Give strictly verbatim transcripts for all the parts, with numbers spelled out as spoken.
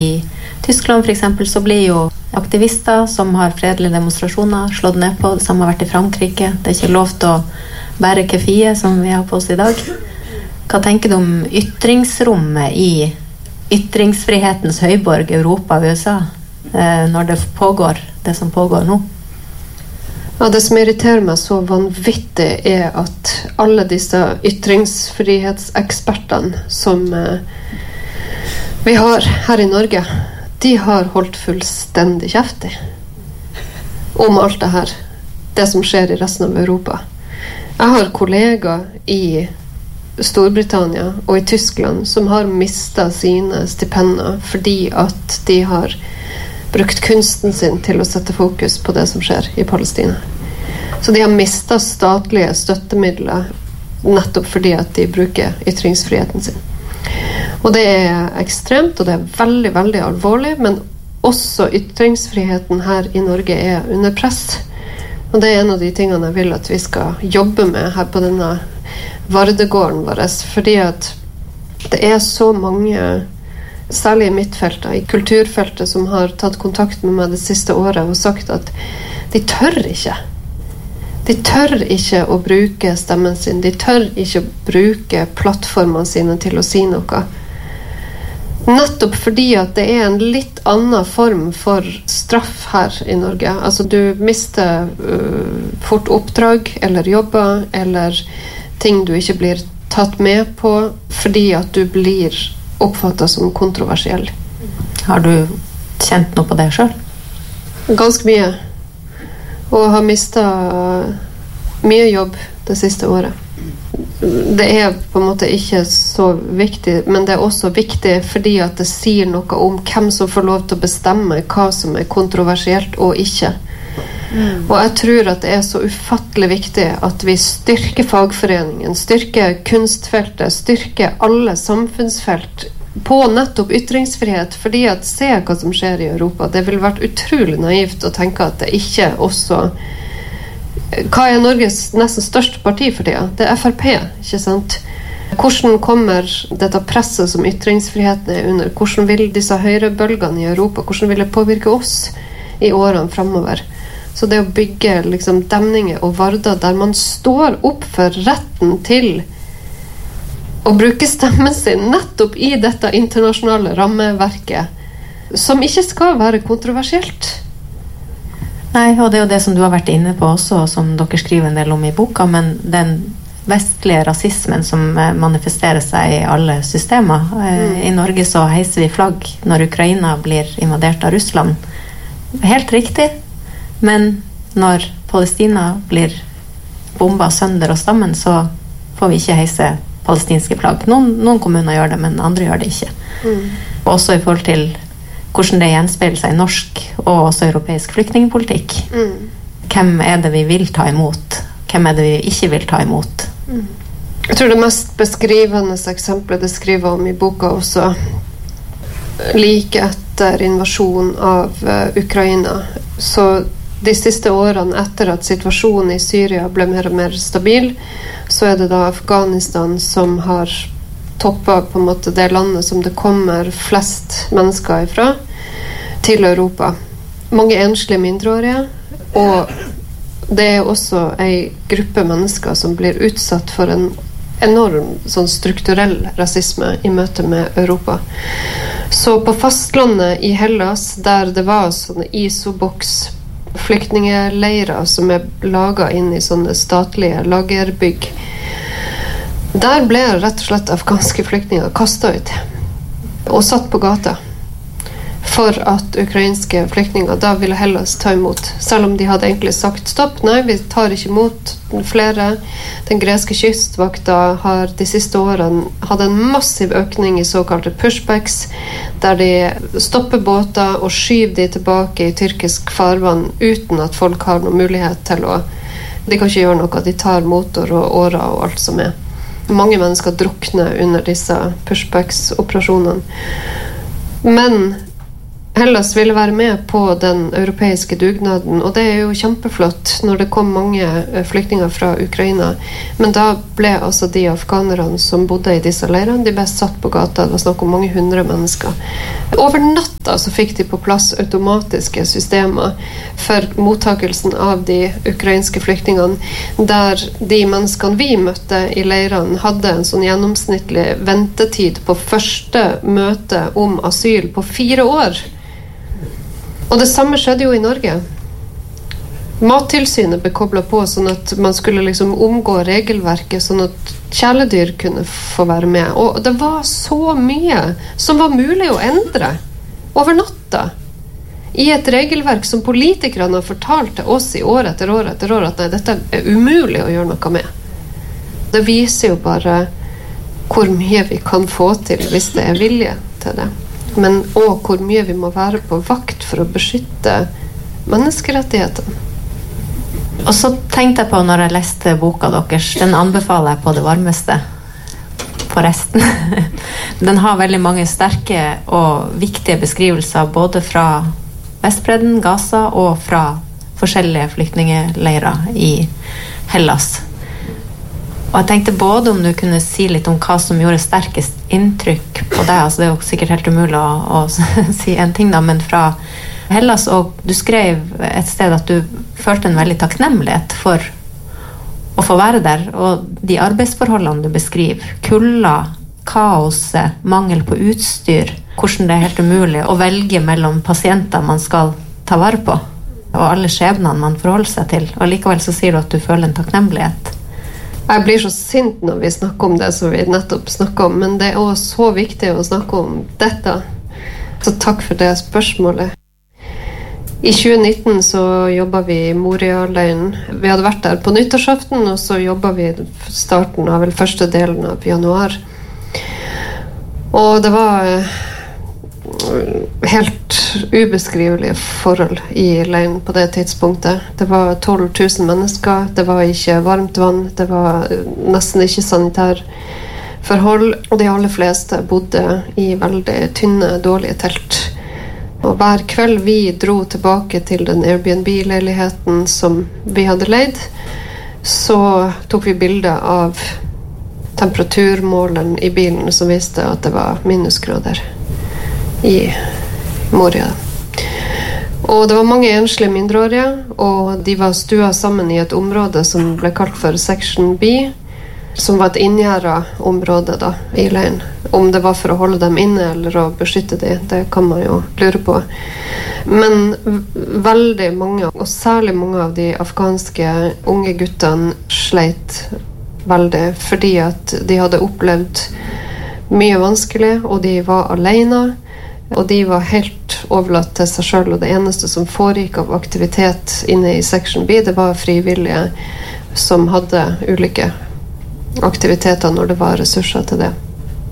I Tyskland for eksempel så blir jo aktivister som har fredelige demonstrasjoner slått ned på, det samme har vært I Frankrike. Det er ikke lov til å bære kefie som vi har på oss I dag. Hva tenker du om ytringsrommet I ytringsfrihetens høyborg Europa og USA når det pågår det som pågår nå? Ja, det som irriterer meg så vanvittig er at alle disse ytringsfrihetsekspertene som vi har her I Norge, de har holdt fullstendig kjeft om alt det her, det som skjer I resten av Europa. Jeg har kollegaer I Storbritannia og I Tyskland som har mistet sine stipender fordi at de har brukt kunsten sin til å sette fokus på det som skjer I Palestina. Så de har mistet statlige støttemidler nettopp fordi at de bruker ytringsfriheten sin. Og det er ekstremt, og det er veldig, veldig alvorlig, men også ytringsfriheten her I Norge er under press. Og det er en av de tingene jeg vil at vi skal jobbe med her på denne Vardegården vår, fordi at det er så mange, særlig I mitt felt, I kulturfeltet, som har tatt kontakt med meg det siste året og sagt at de tør ikke. De tør ikke å bruke stemmen sin, de tør ikke å bruke plattformene sine til å si noe. Nettopp fordi at det er en litt annen form for straff her I Norge. Altså du mister uh, fort oppdrag eller jobber eller ting du ikke blir tatt med på fordi at du blir oppfattet som kontroversiell. Har du kjent noe på det selv? Ganske mye. Og har mistet mye jobb det siste året. Det er på en måte ikke så viktig, men det er også viktig fordi at det sier noe om hvem som får lov til å bestemme hva som er kontroversielt og ikke. Mm. Og jeg tror at det er så ufattelig viktig at vi styrker fagforeningen, styrker kunstfeltet, styrker alle samfunnsfelt på nettopp ytringsfrihet, fordi at se hva som skjer I Europa. Det vil vært utrolig naivt å tenke at det ikke også hva er Norges nesten største parti for det? Det er F R P, ikke sant? Hvordan kommer dette presset som ytringsfriheten er under? Hvordan vil disse høyrebølgene I Europa, hvordan vil det påvirke oss I årene fremover? Så det å bygge liksom, demninger og varder der man står opp for retten til å bruke stemmen sin nettopp I dette internasjonale rammeverket, som ikke skal være kontroversielt. Nei, og det er jo det som du har vært inne på også, som dere skriver en del om I boka, men den vestlige rasismen som manifesterer seg I alle systemer. Mm. I Norge så heiser vi flagg når Ukraina blir invadert av Russland. Helt riktig, men når Palestina blir bombet sønder og stammen, så får vi ikke heise palestinske flagg. Noen, noen kommuner gjør det, men andre gjør det ikke. Mm. Også I forhold til hvordan det gjenspeiler seg I norsk og også europeisk flyktningpolitikk. Mm. Hvem er det vi vil ta imot? Hvem er det vi ikke vil ta imot? Mm. Jeg tror det mest beskrivende eksempelet det skriver om I boka også, like etter invasjonen av uh, Ukraina. Så de siste årene etter at situasjonen I Syria ble mer og mer stabil, så er det da Afghanistan som har toppet på en måte det landet som det kommer flest mennesker ifra til Europa. Mange enslige mindreårige, og det er også en gruppe mennesker som blir utsatt for en enorm sånn strukturell rasisme I møte med Europa. Så på fastlandet I Hellas, der det var sånne isoboks flyktningeleirer som er laget inn I sånne statlige lagerbygg, der ble rett og slett afghanske flyktninger kastet ut og satt på gata for at ukrainske flyktninger da ville Hellas ta imot, selv om de hadde egentlig sagt stopp, nei, vi tar ikke imot flere. Den greske kystvakta har de siste årene hatt en massiv økning I såkalte pushbacks, der de stopper båter og skyver de tilbake I tyrkisk farvann uten at folk har noen mulighet til å, de kan ikke gjøre noe, de tar motor og årer og alt som er. Mange mennesker drukner under disse pushbacks-operasjonene. Men Hellas ville være med på den europeiske dugnaden, og det er jo kjempeflott når det kom mange flyktninger fra Ukraina. Men da ble altså de afghanerne som bodde i disse leirene, de ble satt på gata. Det var snakk om mange hundre mennesker. Over natta så fikk de på plass automatiske systemer for mottakelsen av de ukrainske flyktningene, der de menneskene vi møtte i leirene hadde en sånn gjennomsnittlig ventetid på første møte om asyl på fire år. Og det samme skjedde jo i Norge. Mattilsynet ble koblet på sånn at man skulle liksom omgå regelverket sånn at kjæledyr kunne få være med. Og det var så mye som var mulig å endre over natta i et regelverk som politikerne har fortalt til oss i år etter år etter år at nei, dette er umulig å gjøre noe med. Det viser jo bare hvor mye vi kan få til hvis det er vilje til det. Men også hvor mye vi må være på vakt for å beskytte menneskerettighetene. Og så tenkte jeg på når jeg leste boka deres, den anbefaler jeg på det varmeste, forresten. Den har veldig mange sterke og viktige beskrivelser både fra Vestbredden, Gaza og fra forskjellige flyktningeleirer i Hellas. Og jeg tenkte både om du kunne si litt om hva som gjorde sterkest inntrykk på deg, altså det er jo sikkert helt umulig å, å si en ting da, men fra Hellas, og du skrev et sted at du følte en veldig takknemlighet for å få være der, og de arbeidsforholdene du beskriver, kulda, kaoset, mangel på utstyr, hvordan det er helt umulig å velge mellom pasienter man skal ta vare på, og alle skjebnene man forholder seg til, og likevel så sier du at du føler en takknemlighet. Jeg blir så sint når vi snakker om det som vi nettopp snakker om, men det er også så viktig å snakke om dette. Så takk for det spørsmålet. I tjue nitten så jobbet vi i Moria-leiren. Vi hadde vært der på nyttårsaften, og så jobbet vi starten av, eller første delen av januar. Og det var helt ubeskrivelige forhold i leiren på det tidspunktet. Det var tolv tusen mennesker, det var ikke varmt vann, det var nesten ikke sanitær forhold, og de aller fleste bodde i veldig tynne, dårlige telt. Og hver kveld vi dro tilbake til den Airbnb-leiligheten som vi hadde leid, så tok vi bilder av temperaturmåleren i bilen som viste at det var minusgrader i Moria. Og det var mange enslige mindreårige, og de var stua sammen i et område som ble kalt for Section B, som var et inngjerdet område da, i leiren. Om det var for å holde dem inne eller å beskytte dem, det kan man jo lure på. Men veldig mange, og særlig mange av de afghanske unge guttene sleit veldig, fordi at de hadde opplevd mye vanskelig, og de var alene, og de var helt overlatt til seg selv, og det eneste som foregikk av aktivitet inne i Section B, det var frivillige som hadde ulike aktiviteter når det var ressurser til det.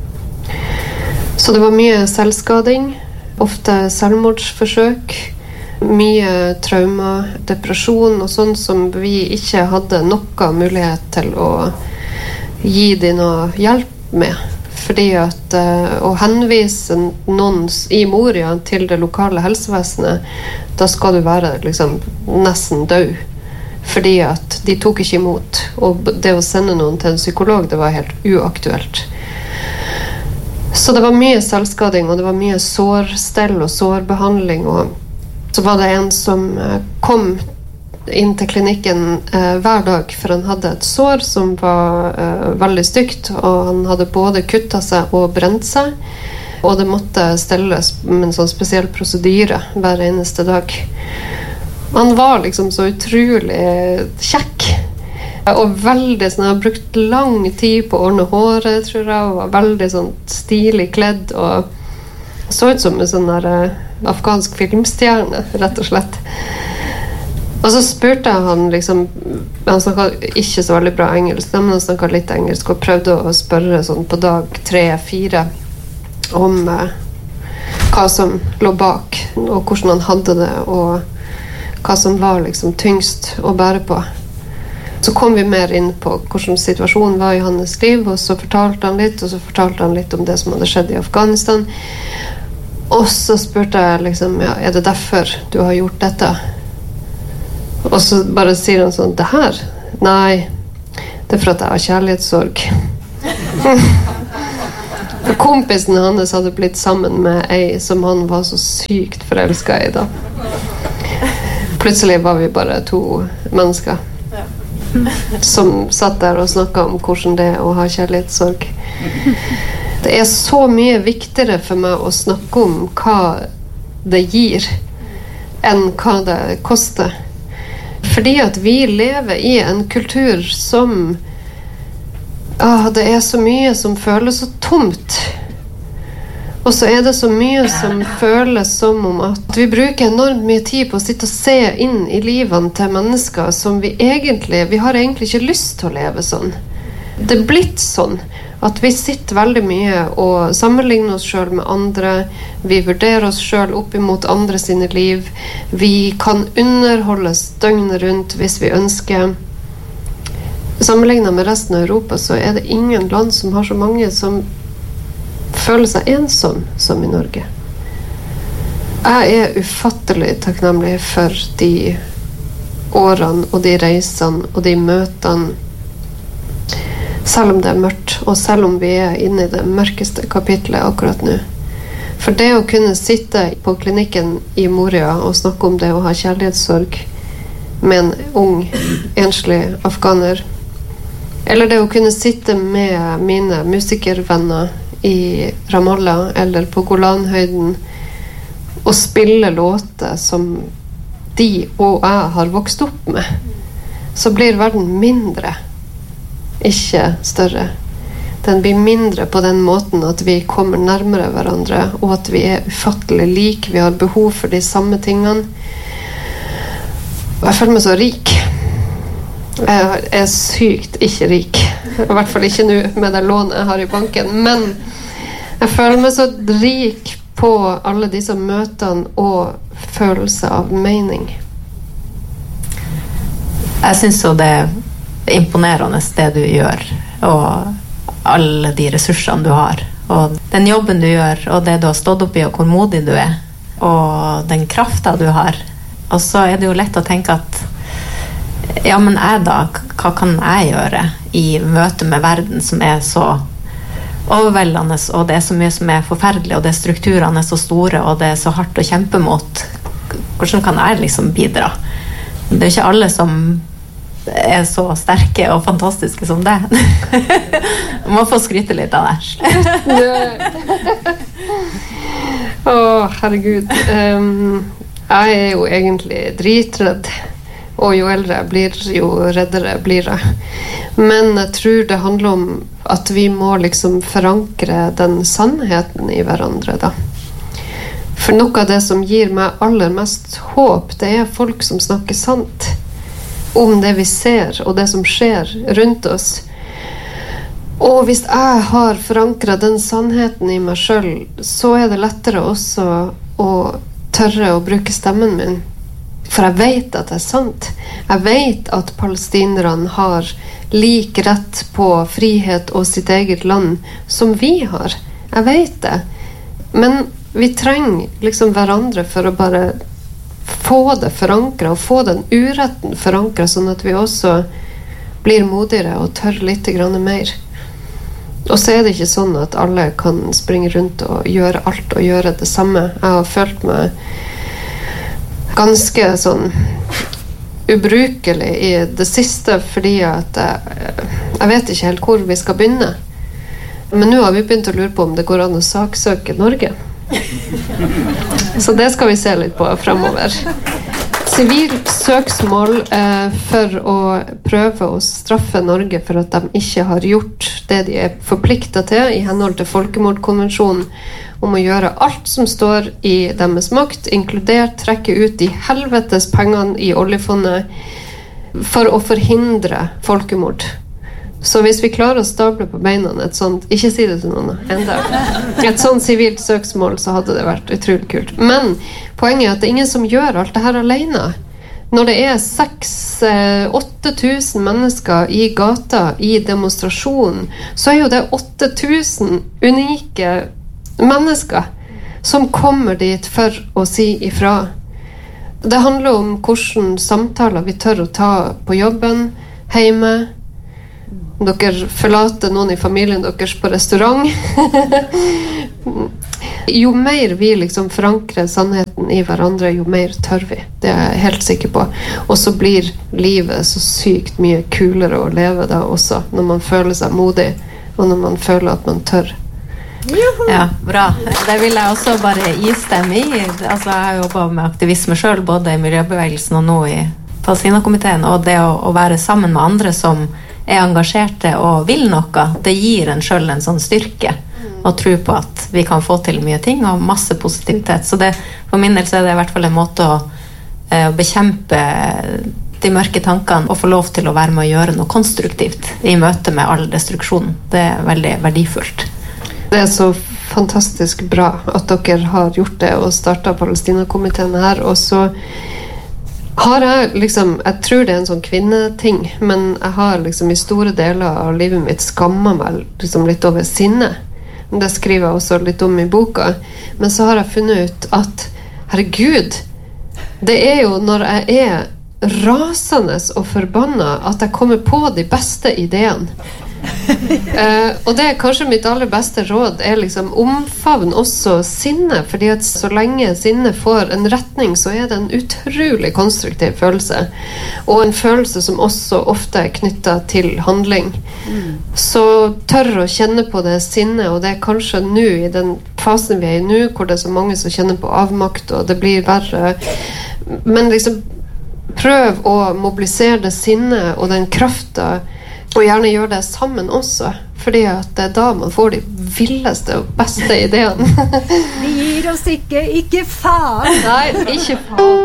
Så det var mye selvskading, ofte selvmordsforsøk, mye trauma, depresjon og sånn som vi ikke hadde noe mulighet til å gi dem noe hjelp med. Fordi at uh, å henvise noen i Moria til det lokale helsevesenet, da skal du være liksom nesten død. Fordi at de tok ikke imot. Og det å sende noen til en psykolog, det var helt uaktuelt. Så det var mye selvskading, og det var mye sårstell og sårbehandling. Og så var det en som uh, kom inn til klinikken eh, hver dag, for han hadde et sår som var eh, veldig stygt, og han hadde både kuttet seg og brent seg, og det måtte stelles med en sånn spesiell prosedyre hver eneste dag. Han var liksom så utrolig kjekk, og veldig sånn, han har brukt lang tid på å ordne håret, tror jeg, og var veldig sånn stilig kledd, og så ut som en sånn der eh, afghansk filmstjerne, rett og slett. Og så spurte jeg han liksom, han snakket ikke så veldig bra engelsk, men han snakket litt engelsk, og prøvde å spørre sånn på dag tre, fire om eh, hva som lå bak, og hvordan han hadde det, og hva som var liksom tyngst å bære på. Så kom vi mer inn på hvordan situasjonen var i hans liv, og så fortalte han litt, og så fortalte han litt om det som hadde skjedd i Afghanistan. Og så spurte jeg liksom, ja, er det derfor du har gjort dette? Og så bare sier han sånn, det her? Nei, det er for at jeg har kjærlighetssorg. Kompisen hans hadde blitt sammen med ei som han var så sykt forelsket i da. Plutselig var vi bare to mennesker som satt der og snakket om hvordan det er å ha kjærlighetssorg. Det er så mye viktigere for meg å snakke om hva det gir enn hva det koster. Fordi at vi lever i en kultur som ah, det er så mye som føles så tomt. Og så er det så mye som føles som om at vi bruker enormt mye tid på å sitte og se inn i livene til mennesker som vi egentlig, vi har egentlig ikke lyst til å leve sånn. Det er blitt sånn at vi sitter veldig mye og sammenligner oss selv med andre, vi vurderer oss selv opp imot andre sine liv, vi kan underholdes døgnet rundt hvis vi ønsker. Sammenlignet med resten av Europa så er det ingen land som har så mange som føler seg ensom som i Norge. Jeg er ufattelig takknemlig for de årene og de reisene og de møtene, selv om det er mørkt, og selv om vi er inne i det mørkeste kapitlet akkurat nå. For det å kunne sitte på klinikken i Moria og snakke om det å ha kjærlighetssorg med en ung, enslig afghaner, eller det å kunne sitte med mine musikervenner i Ramallah eller på Golanhøyden og spille låter som de og jeg har vokst opp med, så blir verden mindre, ikke større. Den blir mindre på den måten at vi kommer nærmere hverandre, og at vi er ufattelig like, vi har behov for de samme tingene. Og jeg føler meg så rik. Jeg er sykt ikke rik. I hvert fall ikke nå med det lånet jeg har i banken, men jeg føler meg så rik på alle disse møtene og følelse av mening. Jeg synes jo det er imponerende det du gjør, og alle de ressursene du har, og den jobben du gjør, og det du har stått opp i, og hvor modig du er, og den kraften du har. Og så er det jo lett å tenke at ja, men jeg da, hva kan jeg gjøre i møte med verden som er så overveldende, og det er så mye som er forferdelig, og det er strukturene er så store, og det er så hardt å kjempe mot. Hvordan kan jeg liksom bidra? Det er ikke alle som er så sterke og fantastiske som det. Du må få skryte litt av det. Å, herregud. Um, jeg er jo egentlig dritredd. Og jo eldre jeg blir, jo reddere blir jeg. Men jeg tror det handler om at vi må liksom forankre den sannheten i hverandre, da. For noe av det som gir meg aller mest håp, det er folk som snakker sant om det vi ser, og det som skjer rundt oss. Og hvis jeg har forankret den sannheten i meg selv, så er det lettere også å tørre å bruke stemmen min. For jeg vet at det er sant. Jeg vet at palestinerne har lik rett på frihet og sitt eget land som vi har. Jeg vet det. Men vi trenger liksom hverandre for å bare få det forankret, og få den uretten forankret, sånn at vi også blir modigere og tør litt grann mer. Og så er det ikke sånn at alle kan springe rundt og gjøre alt og gjøre det samme. Jeg har følt meg ganske sånn ubrukelig i det siste, fordi at jeg, jeg vet ikke helt hvor vi skal begynne. Men nå har vi begynt å lure på om det går an å saksøke Norge. Så det skal vi se litt på fremover. Sivilt søksmål eh, for å prøve å straffe Norge for at de ikke har gjort det de er forpliktet til i henhold til Folkemordkonvensjonen, om å gjøre alt som står i deres makt, inkludert trekke ut de helvetes pengene i oljefondet for å forhindre folkemord. Så hvis vi klarer å stable på beina et sånt, ikke si det til noen enda, et sånt sivilt søksmål, så hadde det vært utrolig kult. Men poenget er at det er ingen som gjør alt det her alene. Når det er seks til åtte tusen mennesker i gata i demonstrasjonen, så er jo det åtte tusen unike mennesker som kommer dit for å si ifra. Det handler om hvordan samtaler vi tør å ta på jobben, hjemme. Dere forlater noen i familien deres på restaurant. Jo mer vi liksom forankrer sannheten i hverandre, jo mer tør vi. Det er jeg helt sikker på. Og så blir livet så sykt mye kulere å leve da også, når man føler seg modig, og når man føler at man tør. Ja, bra. Det vil jeg også bare istemme i. Altså, jeg har jobbet med aktivisme selv, både i miljøbevegelsen og nå i Palestina-komiteen, og det å, å være sammen med andre som er engasjerte og vil noe, det gir en selv en sånn styrke og tro på at vi kan få til mye ting og masse positivitet. Så det, for min del så er det i hvert fall en måte å, å bekjempe de mørke tankene og få lov til å være med å gjøre noe konstruktivt i møte med all destruksjon. Det er veldig verdifullt. Det er så fantastisk bra at dere har gjort det og startet Palestina-komiteen her, og så har jeg liksom, jeg tror det er en sånn kvinneting, men jeg har liksom i store deler av livet mitt skammet meg liksom litt over sinne. Det skriver jeg også litt om i boka. Men så har jeg funnet ut at, herregud, det er jo når jeg er rasende og forbannet at jeg kommer på de beste ideene. uh, og det er kanskje mitt aller beste råd er liksom omfavn også sinne, fordi at så lenge sinne får en retning, så er det en utrolig konstruktiv følelse, og en følelse som også ofte er knyttet til handling. mm. Så tør å kjenne på det sinne, og det er kanskje nå i den fasen vi er i nå, hvor det er så mange som kjenner på avmakt, og det blir verre, men liksom prøv å mobilisere det sinne og den kraften, og gjerne gjøre det sammen også, fordi at det er da man får de villeste og beste ideene. Vi gir oss ikke, ikke faen! Nei, ikke faen.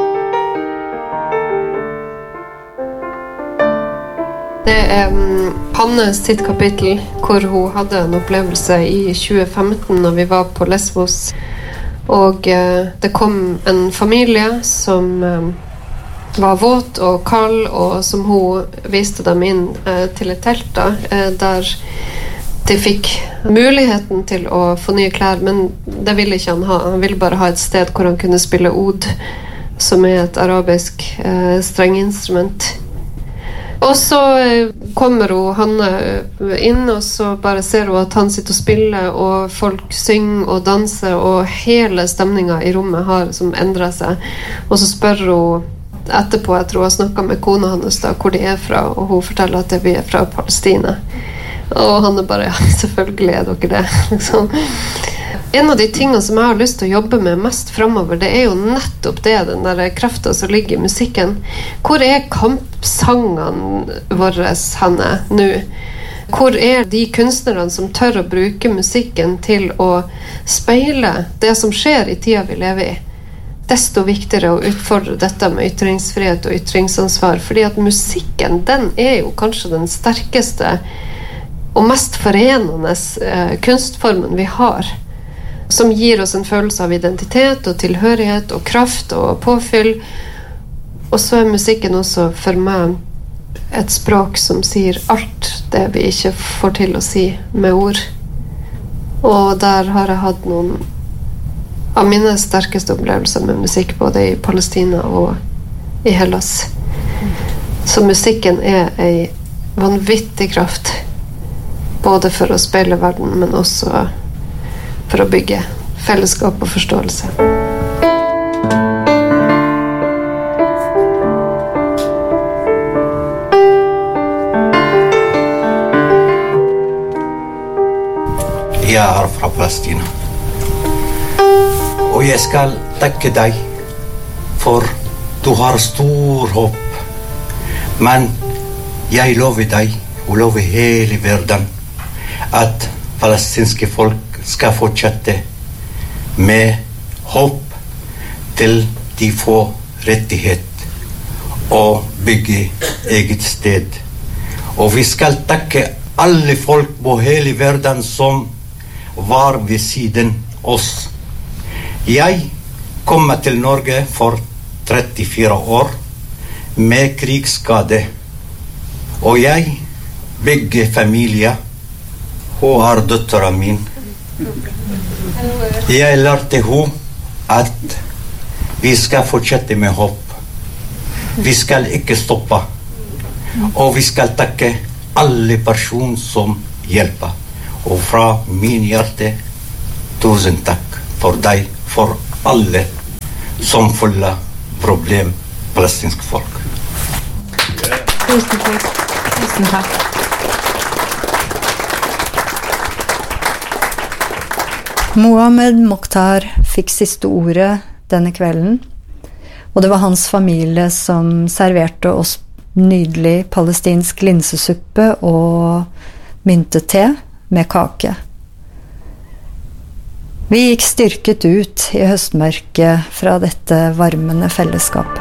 Det er um, Hanne sitt kapittel, hvor hun hadde en opplevelse i tjue femten når vi var på Lesvos, og uh, det kom en familie som um, var våt og kald, og som hun viste dem inn eh, til et telt da, eh, der de fikk muligheten til å få nye klær, men det ville ikke han ha. Han ville bare ha et sted hvor han kunne spille od, som er et arabisk eh, strenginstrument. Og så eh, kommer hun Hanne inn, og så bare ser hun at han sitter og spiller, og folk synger og danser, og hele stemningen i rommet har som endret seg. Og så spør hun etterpå, jeg tror jeg snakket med kona hans da, hvor de er fra, og hun forteller at vi er fra Palestina. Og han er bare, ja, selvfølgelig er dere det. Liksom. En av de tingene som jeg har lyst til å jobbe med mest fremover, det er jo nettopp det, den der kraften som ligger i musikken. Hvor er kampsangene våre henne nå? Hvor er de kunstnerne som tør å bruke musikken til å speile det som skjer i tida vi lever i? Desto viktigere å utfordre dette med ytringsfrihet og ytringsansvar, fordi at musikken, den er jo kanskje den sterkeste og mest forenende eh, kunstformen vi har, som gir oss en følelse av identitet og tilhørighet og kraft og påfyll. Og så er musikken også for meg et språk som sier alt det vi ikke får til å si med ord. Og der har jeg hatt noen av mine sterkeste opplevelser med musikk, både i Palestina og i Hellas. Så musikken er en vanvittig kraft, både for å speile verden, men også for å bygge fellesskap og forståelse. Jeg er fra Palestina. Og jeg skal takke deg, for du har stor håp. Men jeg lover deg, og lover hele verden, at palestinske folk skal fortsette med håp til de får rettighet og bygge eget sted. Og vi skal takke alle folk på hele verden som var ved siden oss. Jeg kom til Norge for trettifire år med krigsskade, og jeg bygger familie. Hun er døtteren min. Jeg lærte hun at vi skal fortsette med håp. Vi skal ikke stoppe. Og vi skal takke alle personer som hjelper. Og fra min hjerte, tusen takk for deg, for alle som følger problem palestinsk folk. Tusen takk. Tusen takk. Mohamed Mokhtar fikk siste ordet denne kvelden, og det var hans familie som serverte oss nydelig palestinsk linsesuppe og myntete med kake. Vi gikk styrket ut i høstmørket fra dette varmende fellesskap.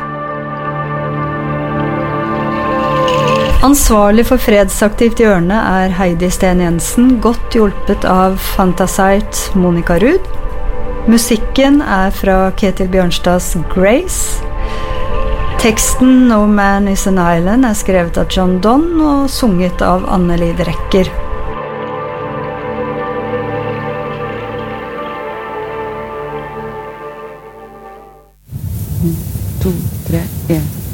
Ansvarlig for Fredsaktivt hjørne er Heidi Sten Jensen, godt hjulpet av Fantasite Monica Ruud. Musikken er fra Ketil Bjørnstads Grace. Teksten No Man is an Island er skrevet av John Donne og sunget av Anneli Drecker. to, tre, en